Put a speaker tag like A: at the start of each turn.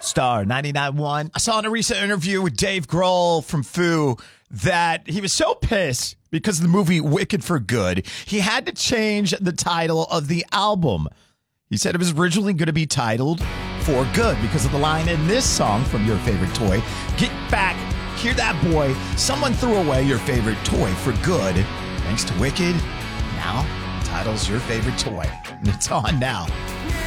A: Star 99.1. I saw in a recent interview with Dave Grohl from Foo that he was so pissed because of the movie Wicked for Good, he had to change the title of the album. He said it was originally going to be titled For Good because of the line in this song from Your Favorite Toy. Get back, hear that, boy. Someone threw away your favorite toy for good. Thanks to Wicked, now the title's Your Favorite Toy. And it's on now.